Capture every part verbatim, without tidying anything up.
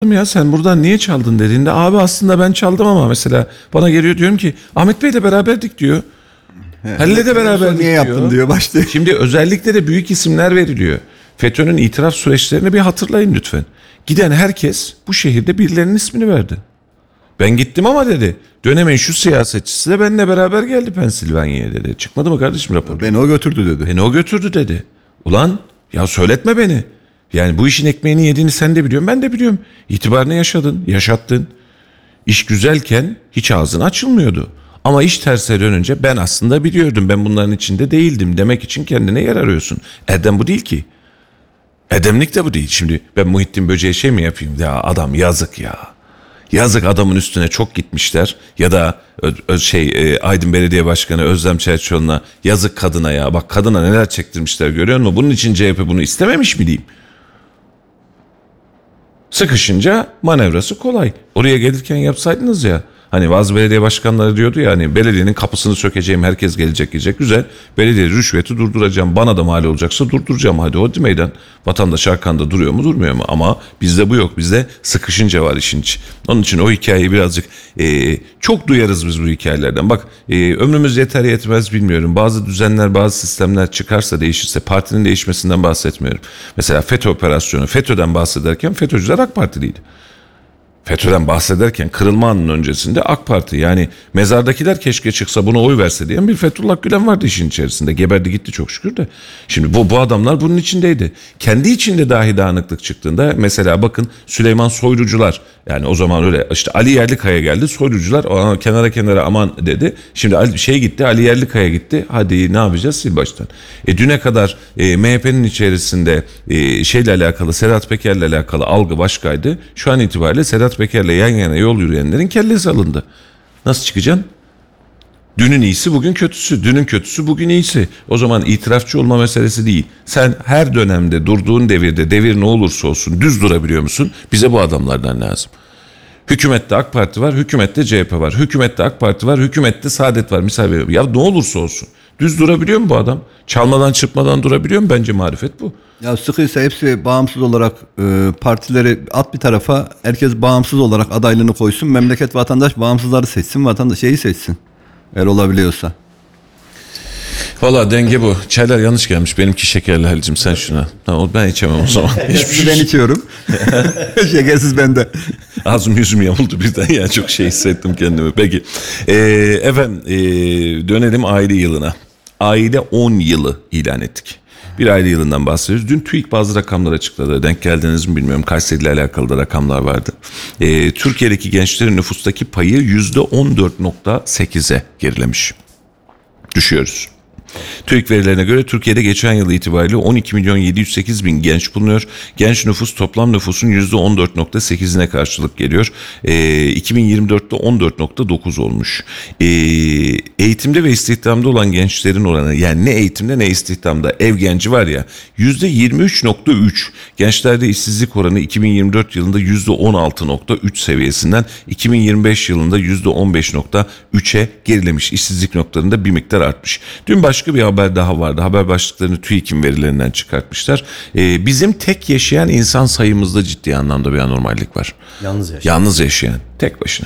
ya sen buradan niye çaldın dediğinde abi aslında ben çaldım ama mesela bana geliyor diyorum ki Ahmet Bey'le beraberdik diyor. Halil'le de beraberdik niye diyor. yaptın diyor başta. Şimdi özellikle de büyük isimler veriliyor. FETÖ'nün itiraf süreçlerini bir hatırlayın lütfen. Giden herkes bu şehirde birilerinin ismini verdi. Ben gittim ama dedi dönemin şu siyasetçisi de benimle beraber geldi Pensilvanya'ya dedi. Çıkmadı mı kardeşim rapor? Beni o götürdü dedi. Beni o götürdü dedi. Ulan ya söyletme beni. Yani bu işin ekmeğini yediğini sen de biliyorsun, ben de biliyorum. İtibarını yaşadın, yaşattın. İş güzelken hiç ağzın açılmıyordu. Ama iş tersine dönünce ben aslında biliyordum, ben bunların içinde değildim demek için kendine yer arıyorsun. Erdem bu değil ki. Erdemlik de bu değil. Şimdi ben Muhittin Böceğe şey mi yapayım? Ya adam yazık ya. Yazık adamın üstüne çok gitmişler. Ya da ö, ö, şey e, Aydın Belediye Başkanı Özlem Çerçioğlu'na yazık kadına ya. Bak kadına neler çektirmişler görüyor musun? Bunun için C H P bunu istememiş mi diyeyim? Sıkışınca manevrası kolay. Oraya gelirken yapsaydınız ya. Hani bazı belediye başkanları diyordu ya hani belediyenin kapısını sökeceğim, herkes gelecek gidecek. Güzel. Belediye rüşveti durduracağım. Bana da mal olacaksa durduracağım. Hadi o meydan. Vatandaş arkanda duruyor mu durmuyor mu? Ama bizde bu yok. Bizde sıkışınca var işin içi. Onun için o hikayeyi birazcık e, çok duyarız biz bu hikayelerden. Bak e, ömrümüz yeter yetmez bilmiyorum. Bazı düzenler, bazı sistemler çıkarsa, değişirse, partinin değişmesinden bahsetmiyorum. Mesela FETÖ operasyonu, FETÖ'den bahsederken FETÖ'cüler AK Partiliydi. FETÖ'den bahsederken kırılma anının öncesinde AK Parti, yani mezardakiler keşke çıksa buna oy verse diyen bir Fethullah Gülen vardı işin içerisinde. Geberdi gitti çok şükür de. Şimdi bu, bu adamlar bunun içindeydi. Kendi içinde dahi dağınıklık çıktığında mesela bakın Süleyman Soylucular, yani o zaman öyle işte Ali Yerlikaya geldi, Soylucular ona kenara kenara aman dedi. Şimdi Ali, şey gitti, Ali Yerlikaya gitti, hadi ne yapacağız sil baştan. E, düne kadar e, M H P'nin içerisinde e, şeyle alakalı, Sedat Peker'le alakalı algı başkaydı. Şu an itibariyle Sedat Peker'le yan yana yol yürüyenlerin kellesi alındı. Nasıl çıkacaksın? Dünün iyisi bugün kötüsü, dünün kötüsü bugün iyisi. O zaman itirafçı olma meselesi değil. Sen her dönemde durduğun devirde, devir ne olursa olsun düz durabiliyor musun? Bize bu adamlardan lazım. Hükümette AK Parti var, hükümette C H P var. Hükümette AK Parti var, hükümette Saadet var. Misal veriyorum. Ya ne olursa olsun. Düz durabiliyor mu bu adam? Çalmadan çırpmadan durabiliyor mu? Bence marifet bu. Ya sıkıysa hepsi bağımsız olarak e, partileri at bir tarafa, herkes bağımsız olarak adaylığını koysun. Memleket vatandaş bağımsızları seçsin, vatandaş şeyi seçsin. Eğer olabiliyorsa. Valla denge bu. Çaylar yanlış gelmiş. Benimki şekerli Halicim, sen şuna. Ha, ben içemem o zaman. Hiçbir ben içiyorum. Şekersiz bende. Ağzım yüzüm yamuldu birden ya, çok şey hissettim kendimi. Peki ee, efendim ee, dönelim aile yılına. Aile on yılı ilan ettik. Bir aile yılından bahsediyoruz. Dün TÜİK bazı rakamlar açıkladı. Denk geldiniz mi bilmiyorum. Kayseri ile alakalı da rakamlar vardı. Ee, Türkiye'deki gençlerin nüfustaki payı yüzde on dört nokta sekize gerilemiş. Düşüyoruz. TÜİK verilerine göre Türkiye'de geçen yıl itibariyle on iki milyon yedi yüz sekiz bin genç bulunuyor. Genç nüfus toplam nüfusun yüzde on dört nokta sekizine karşılık geliyor. E, iki bin yirmi dörtte on dört nokta dokuz olmuş. E, eğitimde ve istihdamda olan gençlerin oranı, yani ne eğitimde ne istihdamda ev genci var ya, yüzde yirmi üç nokta üç. Gençlerde işsizlik oranı iki bin yirmi dört yılında yüzde on altı nokta üç seviyesinden iki bin yirmi beş yılında yüzde on beş nokta üçe gerilemiş. İşsizlik noktalarında bir miktar artmış. Dün başka bir haber daha vardı. Haber başlıklarını TÜİK'in verilerinden çıkartmışlar. Ee, bizim tek yaşayan insan sayımızda ciddi anlamda bir anormallik var. Yalnız yaşayan. Yalnız yaşayan. Tek başına.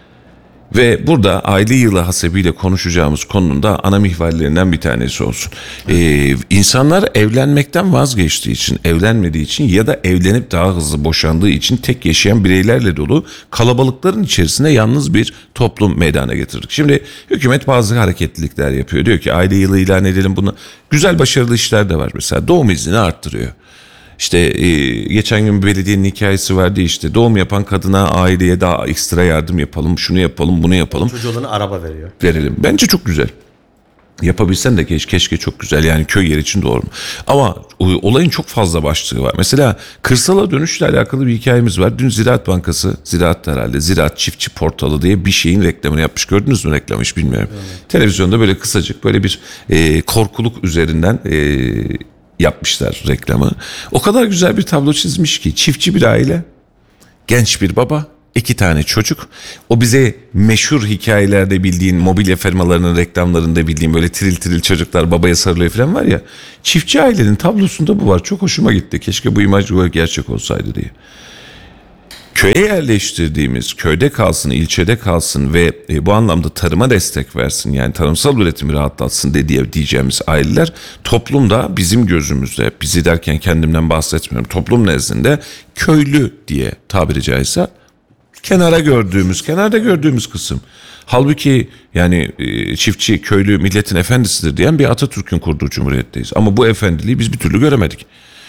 Ve burada aile yılı hasebiyle konuşacağımız konunun da ana mihvallerinden bir tanesi olsun. Ee, insanlar evlenmekten vazgeçtiği için, evlenmediği için ya da evlenip daha hızlı boşandığı için tek yaşayan bireylerle dolu kalabalıkların içerisinde yalnız bir toplum meydana getirdik. Şimdi hükümet bazı hareketlilikler yapıyor. Diyor ki aile yılı ilan edelim bunu. Güzel başarılı işler de var mesela. Doğum iznini arttırıyor. İşte e, geçen gün bir belediyenin hikayesi vardı, işte doğum yapan kadına, aileye daha ekstra yardım yapalım, şunu yapalım, bunu yapalım. Çocuğuna araba veriyor. Verelim. Bence çok güzel. Yapabilsen de keşke, keşke çok güzel, yani köy yer için doğru mu? Ama olayın çok fazla başlığı var. Mesela kırsala dönüşle alakalı bir hikayemiz var. Dün Ziraat Bankası, Ziraat herhalde, Ziraat Çiftçi Portalı diye bir şeyin reklamını yapmış. Gördünüz mü reklamı, hiç bilmiyorum. Evet. Televizyonda böyle kısacık böyle bir e, korkuluk üzerinden e, yapmışlar reklamı. O kadar güzel bir tablo çizmiş ki, çiftçi bir aile, genç bir baba, iki tane çocuk. O bize meşhur hikayelerde bildiğin, mobilya firmalarının reklamlarında bildiğin böyle tiril tiril çocuklar babaya sarılıyor falan var ya. Çiftçi ailenin tablosunda bu var. Çok hoşuma gitti. Keşke bu imaj gerçek olsaydı diye. Köye yerleştirdiğimiz, köyde kalsın, ilçede kalsın ve e, bu anlamda tarıma destek versin, yani tarımsal üretimi rahatlatsın dediği diyeceğimiz aileler toplumda bizim gözümüzde, bizi derken kendimden bahsetmiyorum, toplum nezdinde köylü diye tabiri caizse kenara gördüğümüz, kenarda gördüğümüz kısım. Halbuki yani e, çiftçi, köylü milletin efendisidir diyen bir Atatürk'ün kurduğu cumhuriyetteyiz. Ama bu efendiliği biz bir türlü göremedik.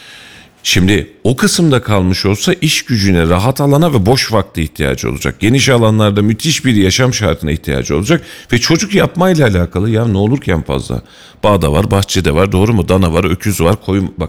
Şimdi o kısımda kalmış olsa iş gücüne, rahat alana ve boş vakti ihtiyacı olacak. Geniş alanlarda müthiş bir yaşam şartına ihtiyacı olacak. Ve çocuk yapmayla alakalı ya ne olur ki en fazla. Bağda var, bahçede var, doğru mu? Dana var, öküz var, koyun. Bak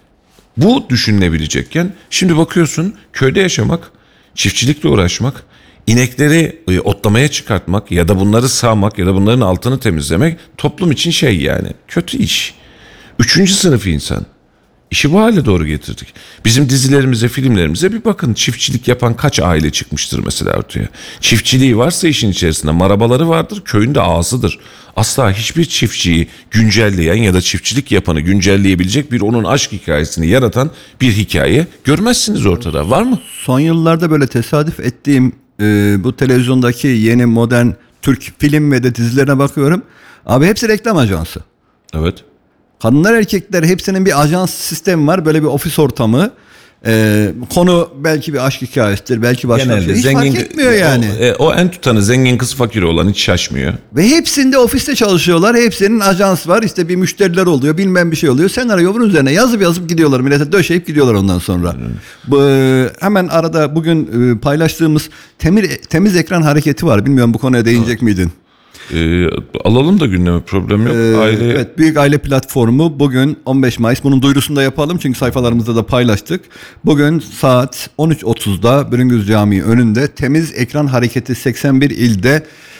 bu düşünülebilecekken şimdi bakıyorsun köyde yaşamak, çiftçilikle uğraşmak, inekleri e, otlamaya çıkartmak ya da bunları sağmak ya da bunların altını temizlemek toplum için şey yani kötü iş. Üçüncü sınıf insan. İşi bu hale doğru getirdik. Bizim dizilerimize, filmlerimize bir bakın. Çiftçilik yapan kaç aile çıkmıştır mesela ortaya. Çiftçiliği varsa işin içerisinde marabaları vardır, köyün de ağzıdır. Asla hiçbir çiftçiyi güncelleyen ya da çiftçilik yapanı güncelleyebilecek bir onun aşk hikayesini yaratan bir hikaye görmezsiniz ortada. Var mı? Son yıllarda böyle tesadüf ettiğim e, bu televizyondaki yeni modern Türk film ve de dizilerine bakıyorum. Abi hepsi reklam ajansı. Evet. Kadınlar erkekler hepsinin bir ajans sistemi var. Böyle bir ofis ortamı. Ee, konu belki bir aşk hikayesidir. Belki başka Genelde bir şey. Hiç fark etmiyor yani. O, e, o en tutanı zengin kız fakir olan hiç şaşmıyor. Ve hepsinde ofiste çalışıyorlar. Hepsinin ajans var. İşte bir müşteriler oluyor. Bilmem bir şey oluyor. Senaryo bunun üzerine yazıp yazıp gidiyorlar. Millete döşeyip gidiyorlar ondan sonra. Hmm. Bu, hemen arada bugün e, paylaştığımız temir, temiz ekran hareketi var. Bilmiyorum bu konuya değinecek ha. miydin? Ee, alalım da gündeme, problem yok. Ee, aile... Evet, Büyük Aile Platformu bugün on beş Mayıs, bunun duyurusunu da yapalım çünkü sayfalarımızda da paylaştık. Bugün saat on üç otuzda Bülüngüz Camii önünde temiz ekran hareketi seksen bir ilde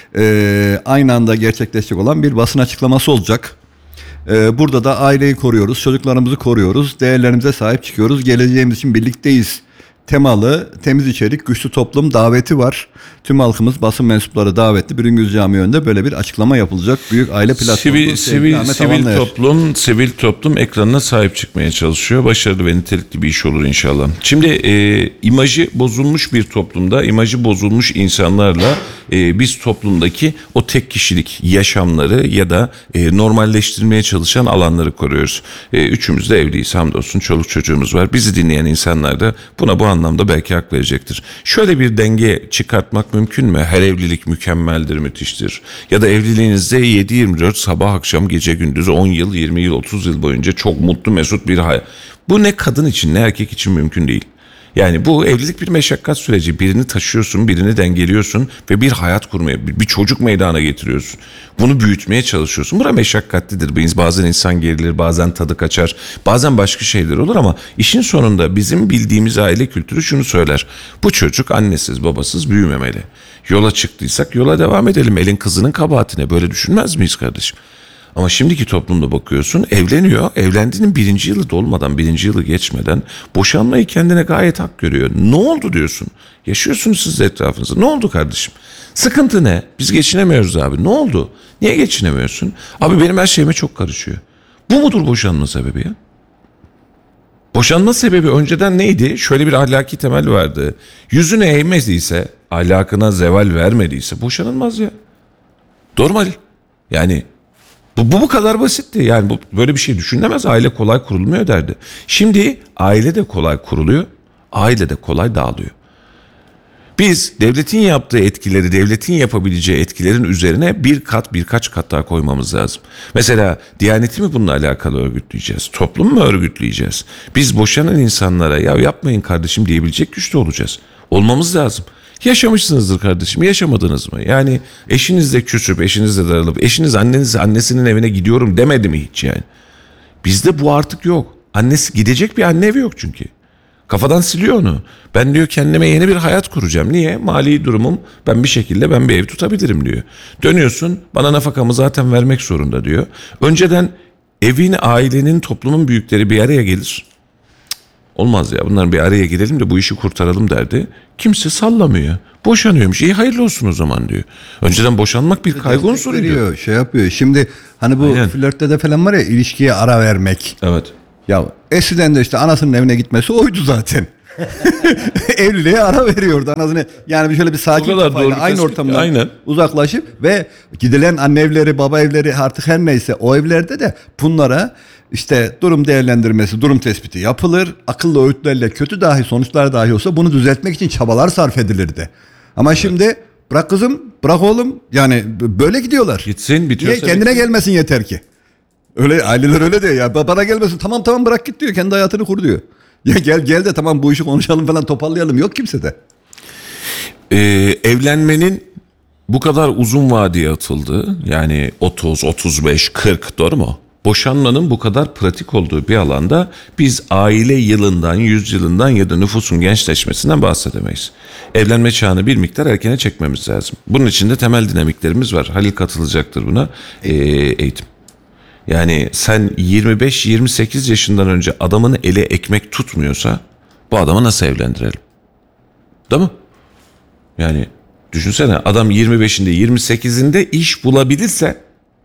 e, aynı anda gerçekleşecek olan bir basın açıklaması olacak. E, burada da aileyi koruyoruz, çocuklarımızı koruyoruz, değerlerimize sahip çıkıyoruz, geleceğimiz için birlikteyiz temalı temiz içerik, güçlü toplum daveti var. Tüm halkımız, basın mensupları davetli. Bülüngüz Camii önünde böyle bir açıklama yapılacak. Büyük Aile Platformu. Sivil, sivil, sivil toplum, sivil toplum ekranına sahip çıkmaya çalışıyor. Başarılı ve nitelikli bir iş olur inşallah. Şimdi e, imajı bozulmuş bir toplumda, imajı bozulmuş insanlarla e, biz toplumdaki o tek kişilik yaşamları ya da e, normalleştirmeye çalışan alanları koruyoruz. E, üçümüz de evliyiz hamdolsun, çoluk çocuğumuz var. Bizi dinleyen insanlar da buna bu anlamda belki hak verecektir. Şöyle bir denge çıkartmak mümkün mü? Her evlilik mükemmeldir, müthiştir. Ya da evliliğinizde yedi yirmi dört sabah akşam gece gündüz on yıl, yirmi yıl, otuz yıl boyunca çok mutlu mesut bir hayat. Bu ne kadın için ne erkek için mümkün değil. Yani bu evlilik bir meşakkat süreci. Birini taşıyorsun, birini dengeliyorsun ve bir hayat kurmaya, bir çocuk meydana getiriyorsun. Bunu büyütmeye çalışıyorsun. Bura meşakkatlidir. Biz bazen insan gerilir, bazen tadı kaçar, bazen başka şeyler olur ama işin sonunda bizim bildiğimiz aile kültürü şunu söyler. Bu çocuk annesiz, babasız büyümemeli. Yola çıktıysak yola devam edelim. Elin kızının kabahatine, böyle düşünmez miyiz kardeşim? Ama şimdiki toplumda bakıyorsun, evleniyor, evlendiğinin birinci yılı dolmadan, birinci yılı geçmeden boşanmayı kendine gayet hak görüyor. Ne oldu diyorsun? Yaşıyorsunuz siz de etrafınızda. Ne oldu kardeşim? Sıkıntı ne? Biz geçinemiyoruz abi. Ne oldu? Niye geçinemiyorsun? Abi benim her şeyime çok karışıyor. Bu mudur boşanma sebebi ya? Boşanma sebebi önceden neydi? Şöyle bir ahlaki temel vardı. Yüzüne eğmediyse, ahlakına zeval vermediyse boşanılmaz ya. Normal. Yani Bu, bu bu kadar basitti. Yani bu böyle bir şey düşünülemez. Aile kolay kurulmuyor derdi. Şimdi aile de kolay kuruluyor. Aile de kolay dağılıyor. Biz devletin yaptığı etkileri, devletin yapabileceği etkilerin üzerine bir kat birkaç kat daha koymamız lazım. Mesela Diyaneti mi bununla alakalı örgütleyeceğiz? Toplum mu örgütleyeceğiz? Biz boşanan insanlara ya yapmayın kardeşim diyebilecek güçte olacağız. Olmamız lazım. Yaşamışsınızdır kardeşim, yaşamadınız mı? Yani eşinizle küsüp, eşinizle darılıp, eşiniz anneniz annesinin evine gidiyorum demedi mi hiç yani? Bizde bu artık yok. Annesi gidecek bir anne evi yok çünkü. Kafadan siliyor onu. Ben diyor kendime yeni bir hayat kuracağım. Niye? Mali durumum, ben bir şekilde ben bir ev tutabilirim diyor. Dönüyorsun, bana nafakamı zaten vermek zorunda diyor. Önceden evin, ailenin, toplumun büyükleri bir araya gelir. Olmaz ya, bunlar bir araya girelim de bu işi kurtaralım derdi. Kimse sallamıyor. Boşanıyormuş. İyi hayırlı olsun o zaman diyor. Önceden boşanmak bir kaygı unsuruydu. Şey yapıyor. Şimdi hani bu Aynen. flörtte de falan var ya, ilişkiye ara vermek. Evet. Ya eskiden de işte anasının evine gitmesi oydu zaten. Evliliğe ara veriyordu anasını. Yani şöyle bir sakin O kadar kafayla doğru aynı tespit ki, ortamdan aynen. uzaklaşıp ve gidilen anne evleri, baba evleri artık her neyse o evlerde de bunlara işte durum değerlendirmesi, durum tespiti yapılır. Akıllı öğütlerle kötü dahi sonuçlar dahi olsa bunu düzeltmek için çabalar sarf edilirdi. Ama evet. Şimdi bırak kızım, bırak oğlum. Yani böyle gidiyorlar. Gitsin, bitiyorsa Niye? Kendine bitsin. gelmesin yeter ki. Öyle aileler öyle diyor ya. Bana gelmesin. Tamam tamam bırak git diyor. Kendi hayatını kur diyor. Ya gel gel de tamam bu işi konuşalım falan toparlayalım. Yok kimse de. Ee, evlenmenin bu kadar uzun vadeye atıldığı, yani otuz, otuz beş, kırk, doğru mu? Boşanmanın bu kadar pratik olduğu bir alanda biz aile yılından, yüz yılından ya da nüfusun gençleşmesinden bahsedemeyiz. Evlenme çağını bir miktar erkene çekmemiz lazım. Bunun için de temel dinamiklerimiz var. Halil katılacaktır buna. Ee, eğitim. Yani sen yirmi beş yirmi sekiz yaşından önce adamın eli ekmek tutmuyorsa bu adamı nasıl evlendirelim? Değil mi? Yani düşünsene adam yirmi beşinde yirmi sekizinde iş bulabilirse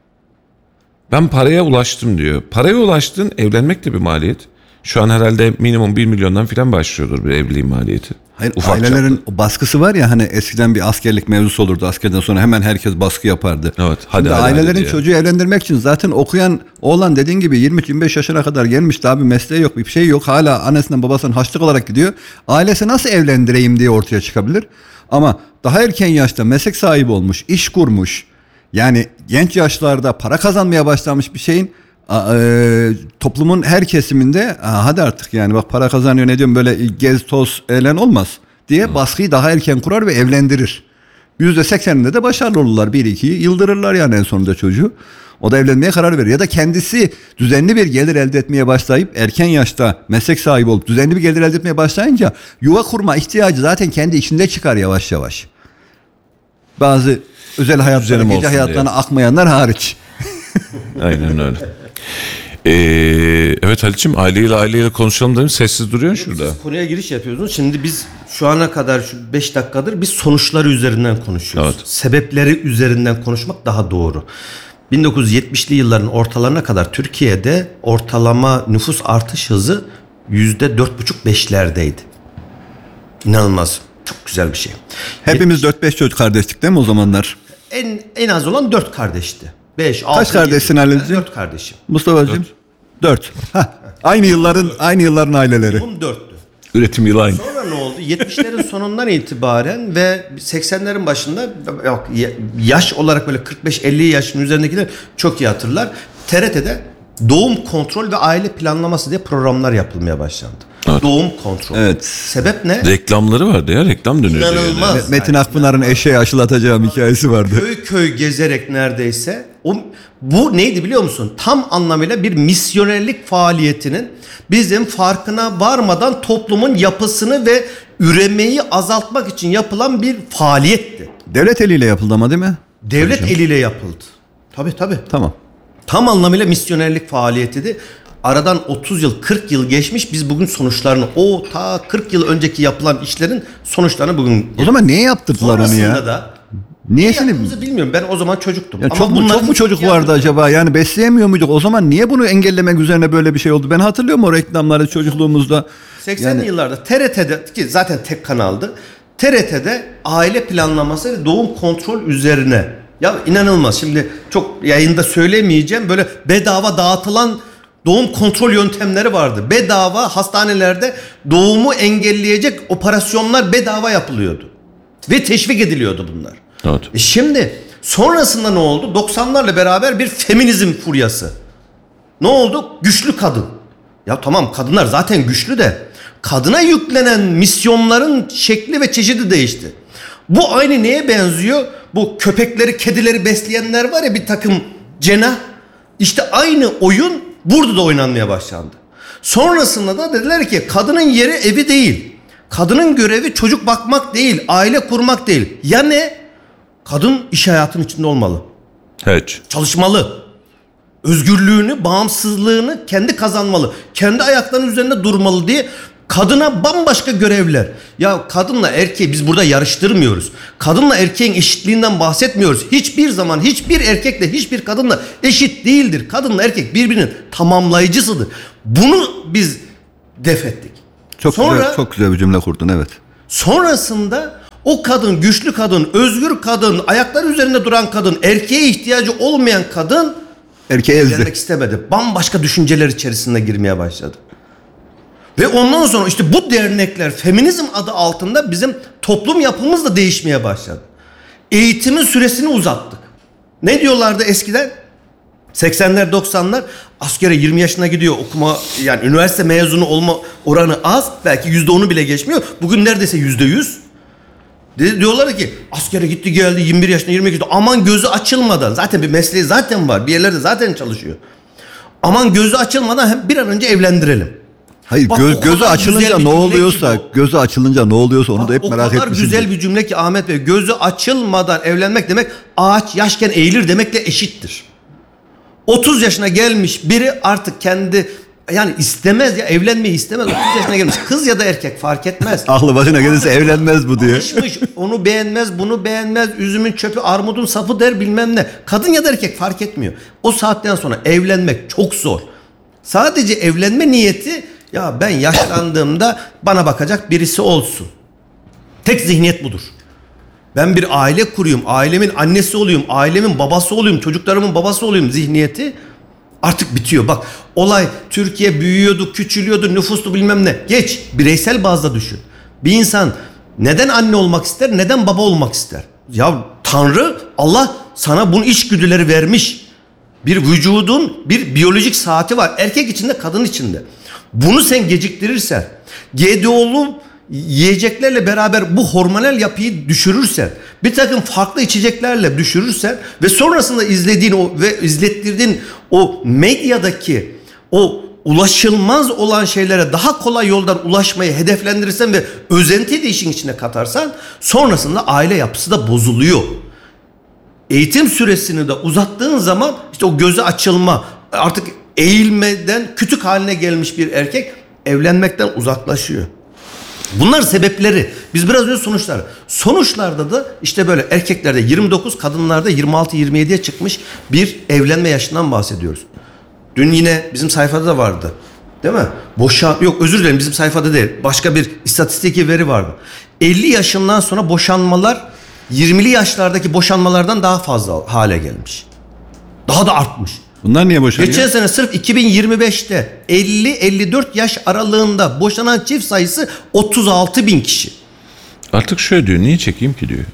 ben paraya ulaştım diyor. Paraya ulaştın, evlenmek de bir maliyet. Şu an herhalde minimum bir milyondan filan başlıyordur bir evliliğin maliyeti. Hayır, Ufak ailelerin çaplı. baskısı var ya hani eskiden bir askerlik mevzusu olurdu. Askerden sonra hemen herkes baskı yapardı. Evet, hadi, Şimdi hadi, ailelerin hadi çocuğu evlendirmek için zaten okuyan oğlan dediğin gibi yirmi yirmi beş yaşına kadar gelmiş, daha bir mesleği yok, bir şey yok. Hala annesinden babasından harçlık olarak gidiyor. Ailesi nasıl evlendireyim diye ortaya çıkabilir. Ama daha erken yaşta meslek sahibi olmuş, iş kurmuş. Yani genç yaşlarda para kazanmaya başlamış bir şeyin e, toplumun her kesiminde hadi artık yani bak para kazanıyor ne diyorum böyle gez toz eğlen olmaz diye hmm. baskıyı daha erken kurar ve evlendirir. yüzde sekseninde de başarılı olurlar. Bir iki yıldırırlar yani en sonunda çocuğu. O da evlenmeye karar verir. Ya da kendisi düzenli bir gelir elde etmeye başlayıp erken yaşta meslek sahibi olup düzenli bir gelir elde etmeye başlayınca yuva kurma ihtiyacı zaten kendi içinde çıkar yavaş yavaş. Bazı özel hayatları, gece hayatlarına diye. Akmayanlar hariç. Aynen öyle. Ee, evet Halit'ciğim aileyle aileyle konuşalım dedim. Sessiz duruyorsun şurada. Siz konuya giriş yapıyorsunuz. Şimdi biz şu ana kadar şu beş dakikadır biz sonuçları üzerinden konuşuyoruz. Evet. Sebepleri üzerinden konuşmak daha doğru. bin dokuz yüz yetmişli yılların ortalarına kadar Türkiye'de ortalama nüfus artış hızı yüzde dört buçuk beşlerdeydi. İnanılmaz. Çok güzel bir şey. Hepimiz dört beş çocuk kardeştik değil mi o zamanlar? En en az olan dört kardeşti. beş, altı, kaç kardeşsin Halil'ciğim? dört kardeşim. Mustafa'cığım? dört. Aynı yılların aynı yılların aileleri. Bunun dörttü. Üretim yılı aynı. Sonra ne oldu? yetmişlerin sonundan itibaren ve seksenlerin başında yok, yaş olarak böyle kırk beş elli yaşın üzerindekiler çok iyi hatırlar. T R T'de doğum kontrol ve aile planlaması diye programlar yapılmaya başlandı. Evet. Doğum kontrol. Evet. Sebep ne? Reklamları vardı ya, reklam dönüyordu. İnanılmaz. Yani. Metin Akpınar'ın eşeği aşılatacağım hikayesi vardı. Köy köy gezerek neredeyse. O, bu neydi biliyor musun? Tam anlamıyla bir misyonerlik faaliyetinin bizim farkına varmadan toplumun yapısını ve üremeyi azaltmak için yapılan bir faaliyetti. Devlet eliyle yapıldı ama değil mi? Devlet eliyle yapıldı. Tabii tabii. Tamam. Tam anlamıyla misyonerlik faaliyetiydi. Aradan otuz yıl, kırk yıl geçmiş. Biz bugün sonuçlarını, o ta kırk yıl önceki yapılan işlerin sonuçlarını bugün... O zaman niye yaptırdılar onu ya? Sonrasında da niye yaptığımızı bilmiyorum. Ben o zaman çocuktum. Ya Ama çok mu çok mu çocuk vardı acaba? Yani besleyemiyor muyduk? O zaman niye bunu engellemek üzerine böyle bir şey oldu? Ben hatırlıyorum o reklamları çocukluğumuzda. seksenli yani... yıllarda T R T'de ki zaten tek kanaldı. T R T'de aile planlaması ve doğum kontrol üzerine. Ya inanılmaz. Şimdi çok yayında söylemeyeceğim. Böyle bedava dağıtılan doğum kontrol yöntemleri vardı. Bedava hastanelerde doğumu engelleyecek operasyonlar bedava yapılıyordu. Ve teşvik ediliyordu bunlar. Evet. E şimdi sonrasında ne oldu? doksanlarla beraber bir feminizm furyası. Ne oldu? Güçlü kadın. Ya tamam kadınlar zaten güçlü de kadına yüklenen misyonların şekli ve çeşidi değişti. Bu aynı neye benziyor? Bu köpekleri, kedileri besleyenler var ya bir takım cenah. İşte aynı oyun burada da oynanmaya başlandı. Sonrasında da dediler ki kadının yeri evi değil. Kadının görevi çocuk bakmak değil, aile kurmak değil. Ya ne? Kadın iş hayatının içinde olmalı. Hiç. Çalışmalı. Özgürlüğünü, bağımsızlığını kendi kazanmalı. Kendi ayaklarının üzerinde durmalı diye kadına bambaşka görevler. Ya kadınla erkeği biz burada yarıştırmıyoruz. Kadınla erkeğin eşitliğinden bahsetmiyoruz. Hiçbir zaman hiçbir erkekle hiçbir kadınla eşit değildir. Kadınla erkek birbirinin tamamlayıcısıdır. Bunu biz def ettik. Çok Sonra, güzel, çok güzel bir cümle kurdun, evet. Sonrasında o kadın, güçlü kadın, özgür kadın, ayakları üzerinde duran kadın, erkeğe ihtiyacı olmayan kadın Erkeğe evlenmek ezdi. istemedi. Bambaşka düşünceler içerisinde girmeye başladı. Ve ondan sonra işte bu dernekler feminizm adı altında bizim toplum yapımız da değişmeye başladı. Eğitimin süresini uzattık. Ne diyorlardı eskiden? seksenler doksanlar askere yirmi yaşına gidiyor, okuma, yani üniversite mezunu olma oranı az, belki yüzde onu bile geçmiyor. Bugün neredeyse yüzde yüz. Diyorlar ki askere gitti geldi yirmi bir yaşında yirmi iki yaşında, aman gözü açılmadan, zaten bir mesleği zaten var, bir yerlerde zaten çalışıyor. Aman gözü açılmadan bir an önce evlendirelim. Hayır, Bak, göz, o gözü kadar açılınca güzel bir ne cümle oluyorsa, ki bu. gözü açılınca ne oluyorsa onu Bak, da hep o merak kadar etmişim. güzel bir cümle ki Ahmet Bey, gözü açılmadan evlenmek demek ağaç yaşken eğilir demekle eşittir. otuz yaşına gelmiş biri artık kendi, yani istemez ya, evlenmeyi istemez. otuz yaşına gelmiş kız ya da erkek fark etmez. Aklı başına gelirse evlenmez bu diye. Alışmış, onu beğenmez, bunu beğenmez, üzümün çöpü, armudun sapı der, bilmem ne. Kadın ya da erkek fark etmiyor. O saatten sonra evlenmek çok zor. Sadece evlenme niyeti, ya ben yaşlandığımda bana bakacak birisi olsun. Tek zihniyet budur. Ben bir aile kuruyum, ailemin annesi olayım, ailemin babası olayım, çocuklarımın babası olayım zihniyeti artık bitiyor. Bak, olay Türkiye büyüyordu, küçülüyordu, nüfuslu bilmem ne. Geç, bireysel bazda düşün. Bir insan neden anne olmak ister, neden baba olmak ister? Ya Tanrı, Allah sana bunun içgüdüleri vermiş. Bir vücudun bir biyolojik saati var. Erkek içinde, kadın içinde. Bunu sen geciktirirsen, G D O'lu yiyeceklerle beraber bu hormonal yapıyı düşürürsen, bir takım farklı içeceklerle düşürürsen ve sonrasında izlediğin o ve izlettirdiğin o medyadaki o ulaşılmaz olan şeylere daha kolay yoldan ulaşmayı hedeflendirirsen ve özentiyi de işin içine katarsan, sonrasında aile yapısı da bozuluyor. Eğitim süresini de uzattığın zaman işte o gözü açılma, artık eğilmeden kütük haline gelmiş bir erkek evlenmekten uzaklaşıyor. Bunlar sebepleri. Biz biraz önce sonuçlar. Sonuçlarda da işte böyle erkeklerde yirmi dokuz, kadınlarda yirmi altı yirmi yediye çıkmış bir evlenme yaşından bahsediyoruz. Dün yine bizim sayfada da vardı. Değil mi? Boşan yok özür dilerim, bizim sayfada değil. Başka bir istatistiki veri vardı. elli yaşından sonra boşanmalar yirmili yaşlardaki boşanmalardan daha fazla hale gelmiş. Daha da artmış. Bunlar niye boşanıyor? Geçen sene sırf iki bin yirmi beşte elli elli dört yaş aralığında boşanan çift sayısı otuz altı bin kişi. Artık şöyle diyor, niye çekeyim ki diyor.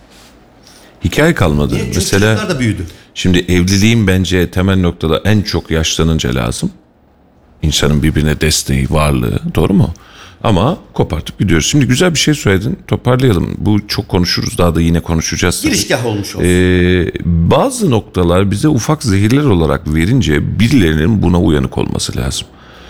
Hikaye kalmadı. Niye? Çünkü Mesela çocuklar da büyüdü. şimdi evliliğin bence temel noktada en çok yaşlanınca lazım. İnsanın birbirine desteği, varlığı, doğru mu? Ama kopartıp gidiyoruz. Şimdi güzel bir şey söyledin. Toparlayalım. Bu çok konuşuruz. Daha da yine konuşacağız. tabii. Girişgah olmuş olsun. Ee, bazı noktalar bize ufak zehirler olarak verince birilerinin buna uyanık olması lazım.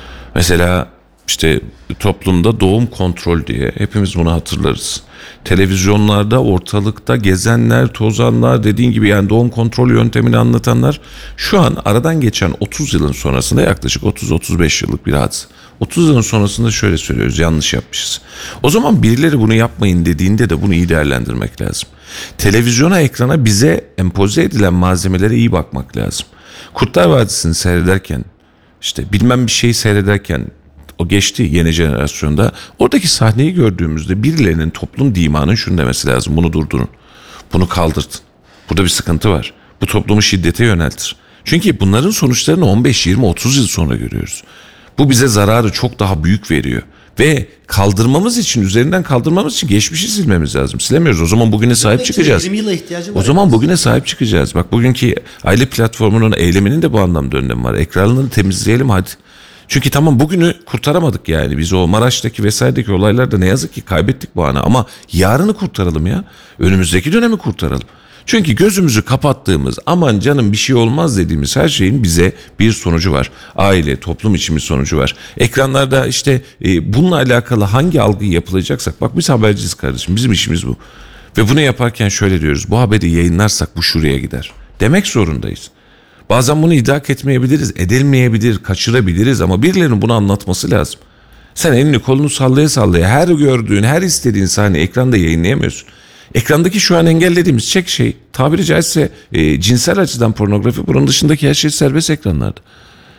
Mesela işte toplumda doğum kontrol diye hepimiz bunu hatırlarız. Televizyonlarda ortalıkta gezenler, tozanlar, dediğin gibi yani doğum kontrol yöntemini anlatanlar şu an aradan geçen otuz yılın sonrasında, yaklaşık otuz otuz beş yıllık bir hadise. otuz yılın sonrasında şöyle söylüyoruz, yanlış yapmışız. O zaman birileri bunu yapmayın dediğinde de bunu iyi değerlendirmek lazım. Televizyona, ekrana bize empoze edilen malzemelere iyi bakmak lazım. Kurtlar Vadisi'ni seyrederken, işte bilmem bir şeyi seyrederken, o geçti yeni jenerasyonda, oradaki sahneyi gördüğümüzde birilerinin, toplum dimanın şunu demesi lazım: bunu durdurun, bunu kaldırtın, burada bir sıkıntı var, bu toplumu şiddete yöneltir. Çünkü bunların sonuçlarını on beş yirmi otuz yıl sonra görüyoruz. Bu bize zararı çok daha büyük veriyor. Ve kaldırmamız için, üzerinden kaldırmamız için geçmişi silmemiz lazım. Silemiyoruz. O zaman bugüne sahip çıkacağız. yirmi yıla ihtiyacı var. O zaman bugüne sahip çıkacağız. Bak, bugünkü aile platformunun eyleminin de bu anlamda önlemi var. Ekranlarını temizleyelim hadi. Çünkü tamam, bugünü kurtaramadık yani. Biz o Maraş'taki vesairedeki olaylarda ne yazık ki kaybettik bu anı. Ama yarını kurtaralım ya. Önümüzdeki dönemi kurtaralım. Çünkü gözümüzü kapattığımız, aman canım bir şey olmaz dediğimiz her şeyin bize bir sonucu var. Aile, toplum için bir sonucu var. Ekranlarda işte e, bununla alakalı hangi algıyı yapılacaksak, bak biz haberciyiz kardeşim, bizim işimiz bu. Ve bunu yaparken şöyle diyoruz: bu haberi yayınlarsak bu şuraya gider demek zorundayız. Bazen bunu idrak etmeyebiliriz, edilmeyebilir, kaçırabiliriz ama birilerinin bunu anlatması lazım. Sen elini kolunu sallaya sallaya her gördüğün, her istediğin sahne ekranda yayınlayamıyorsun. Ekrandaki şu an engellediğimiz tek şey, tabiri caizse e, cinsel açıdan pornografi, bunun dışındaki her şey serbest ekranlarda.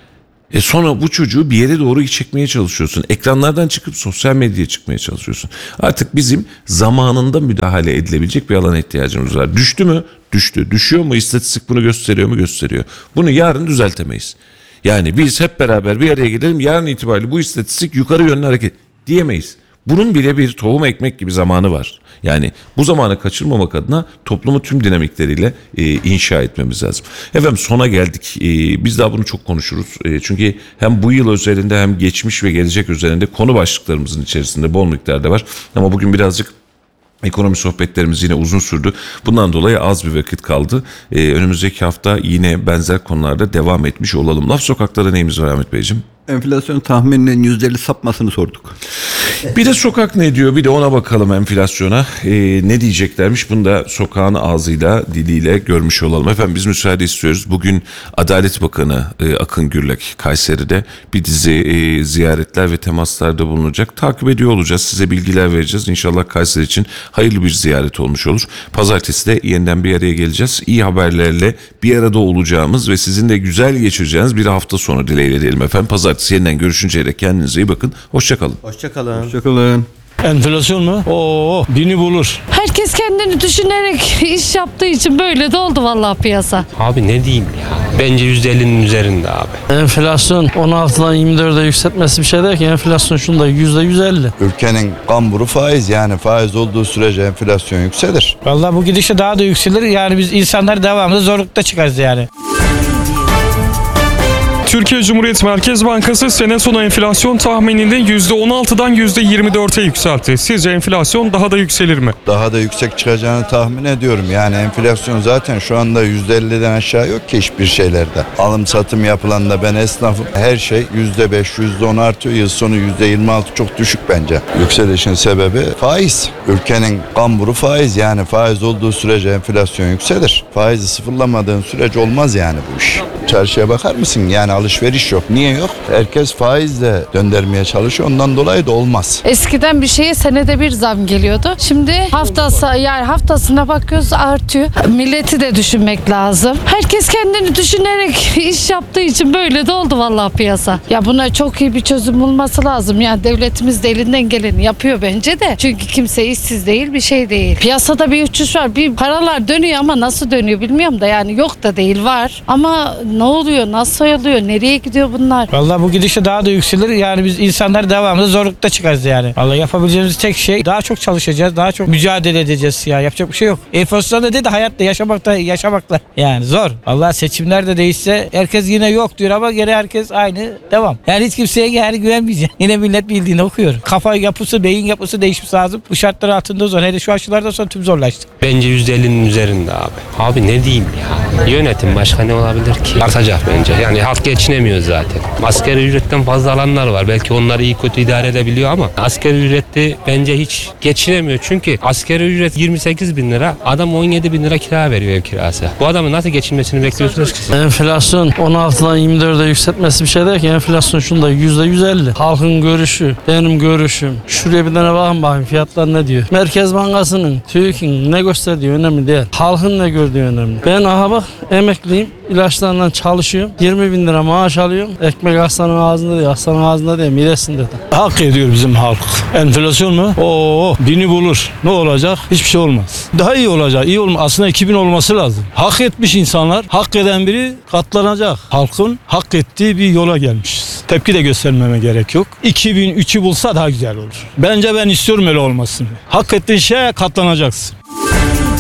E sonra bu çocuğu bir yere doğru çekmeye çalışıyorsun. Ekranlardan çıkıp sosyal medyaya çıkmaya çalışıyorsun. Artık bizim zamanında müdahale edilebilecek bir alana ihtiyacımız var. Düştü mü? Düştü. Düşüyor mu? İstatistik bunu gösteriyor mu? Gösteriyor. Bunu yarın düzeltemeyiz. Yani biz hep beraber bir araya gidelim. Yarın itibariyle bu istatistik yukarı yönlü hareket diyemeyiz. Bunun bile bir tohum ekmek gibi zamanı var. Yani bu zamanı kaçırmamak adına toplumu tüm dinamikleriyle e, inşa etmemiz lazım. Efendim sona geldik. E, biz daha bunu çok konuşuruz. E, çünkü hem bu yıl üzerinde hem geçmiş ve gelecek üzerinde konu başlıklarımızın içerisinde bol miktarda var. Ama bugün birazcık ekonomi sohbetlerimiz yine uzun sürdü. Bundan dolayı az bir vakit kaldı. Ee, önümüzdeki hafta yine benzer konularda devam etmiş olalım. Laf Sokak'ta neyimiz var Ahmet Beyciğim? Enflasyon tahmininin yüzde elli sapmasını sorduk. Bir de sokak ne diyor? Bir de ona bakalım enflasyona. Ee, ne diyeceklermiş? Bunu da sokağın ağzıyla, diliyle görmüş olalım. Efendim biz müsaade istiyoruz. Bugün Adalet Bakanı e, Akın Gürlek Kayseri'de bir dizi e, ziyaretler ve temaslarda bulunacak. Takip ediyor olacağız. Size bilgiler vereceğiz. İnşallah Kayseri için hayırlı bir ziyaret olmuş olur. Pazartesi de yeniden bir araya geleceğiz. İyi haberlerle bir arada olacağımız ve sizin de güzel geçireceğiniz bir hafta sonu dileğiyle diyelim efendim. Pazartesi yeniden görüşünceye dek kendinize iyi bakın. Hoşçakalın. Hoşçakalın. Hoşçakalın. Enflasyon mu? Oo, bini bulur. Herkes kendini düşünerek iş yaptığı için böyle de oldu vallahi piyasa. Abi ne diyeyim ya. Bence yüzde ellinin üzerinde abi. Enflasyon on altıdan yirmi dörde yükseltmesi bir şey değil ki. Enflasyon şunda yüzde yüz elli. Ülkenin kamburu faiz, yani faiz olduğu sürece enflasyon yükselir. Vallahi bu gidişle daha da yükselir. Yani biz insanlar devamlı zorlukta çıkarız yani. Türkiye Cumhuriyet Merkez Bankası sene sonu enflasyon tahminini yüzde on altıdan yüzde yirmi dörde yükseltti. Sizce enflasyon daha da yükselir mi? Daha da yüksek çıkacağını tahmin ediyorum. Yani enflasyon zaten şu anda yüzde elliden aşağı yok ki hiçbir şeylerde. Alım satım yapılan ben esnafım. Her şey yüzde beş, yüzde on artıyor. Yıl sonu yüzde yirmi altı çok düşük bence. Yükselişin sebebi faiz. Ülkenin kamburu faiz, yani faiz olduğu sürece enflasyon yükselir. Faizi sıfırlamadığın sürece olmaz yani bu iş. Çarşıya bakar mısın? Yani alışveriş yok. Niye yok? Herkes faizle döndürmeye çalışıyor. Ondan dolayı da olmaz. Eskiden bir şeye senede bir zam geliyordu. Şimdi haftası yani haftasına bakıyoruz artıyor. Milleti de düşünmek lazım. Herkes kendini düşünerek iş yaptığı için böyle de oldu vallahi piyasa. Ya buna çok iyi bir çözüm bulması lazım. Yani devletimiz de elinden geleni yapıyor bence de. Çünkü kimse işsiz değil, bir şey değil. Piyasada bir uçuş var. Bir paralar dönüyor ama nasıl dönüyor bilmiyorum da yani yok da değil var. Ama ne oluyor? Nasıl oluyor? Nereye gidiyor bunlar? Vallahi bu gidişle daha da yükselir. Yani biz insanlar devamlı zorlukta çıkarız yani. Vallahi yapabileceğimiz tek şey daha çok çalışacağız. Daha çok mücadele edeceğiz ya. Yapacak bir şey yok. Enflasyon da dedi hayatta yaşamakta yaşamakla. Yani zor. Vallahi seçimler de değişse herkes yine yok diyor ama gene herkes aynı devam. Yani hiç kimseye yani güvenmeyecek. Yine millet bildiğini okuyor. Kafa yapısı, beyin yapısı değişmesi lazım. Bu şartlar altında zor. Hele şu aşılardan sonra tüm zorlaştı. Bence yüzde ellinin üzerinde abi. Abi ne diyeyim ya. Yönetim başka ne olabilir ki? Artacak bence. Yani halk geçinemiyor zaten. Asgari ücretten fazla alanlar var. Belki onları iyi kötü idare edebiliyor ama asgari ücretli bence hiç geçinemiyor. Çünkü asgari ücret yirmi sekiz bin lira. Adam on yedi bin lira kira veriyor ev kirası. Bu adamın nasıl geçinmesini bekliyorsunuz ki siz? Enflasyon on altıdan yirmi dörde yükseltmesi bir şey değil ki. Enflasyon şunda yüzde yüz elli. Halkın görüşü, benim görüşüm. Şuraya bir tane bakın bakayım fiyatlar ne diyor. Merkez Bankası'nın, TÜİK'in ne gösterdiği önemli değil. Halkın ne gördüğü önemli. Ben aha bak emekliyim. İlaçlarla çalışıyorum. yirmi bin lira maaş alıyorum. Ekmek hastanın ağzında değil, hastanın ağzında değil, midesinde de. Hak ediyor bizim halk. Enflasyon mu? Oo, bini bulur. Ne olacak? Hiçbir şey olmaz. Daha iyi olacak. İyi olma. Aslında iki bin olması lazım. Hak etmiş insanlar. Hak eden biri katlanacak. Halkın hak ettiği bir yola gelmişiz. Tepki de göstermeme gerek yok. iki bin üçü bulsa daha güzel olur. Bence ben istiyorum öyle olmasını. Hak ettiğin şeye katlanacaksın.